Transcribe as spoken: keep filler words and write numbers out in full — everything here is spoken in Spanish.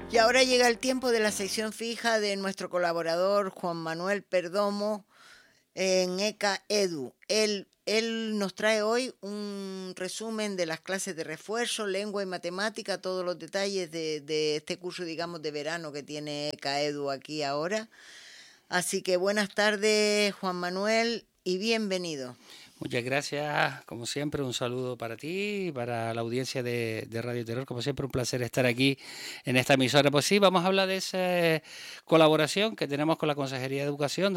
Y ahora llega el tiempo de la sección fija de nuestro colaborador Juan Manuel Perdomo en ECA Edu. Él, él nos trae hoy un resumen de las clases de refuerzo, lengua y matemática, todos los detalles de, de este curso, digamos, de verano que tiene ECA Edu aquí ahora. Así que buenas tardes, Juan Manuel, y bienvenido. Muchas gracias, como siempre, un saludo para ti y para la audiencia de, de Radio Terror. Como siempre, un placer estar aquí en esta emisora. Pues sí, vamos a hablar de esa colaboración que tenemos con la Consejería de Educación,